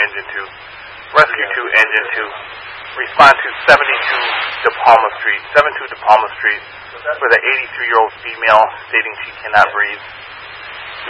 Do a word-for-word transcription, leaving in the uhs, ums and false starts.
Engine two. Rescue two, Engine two. Respond to seventy-two De Palma Street, seventy-two De Palma Street, with an eighty-three-year-old female stating she cannot breathe.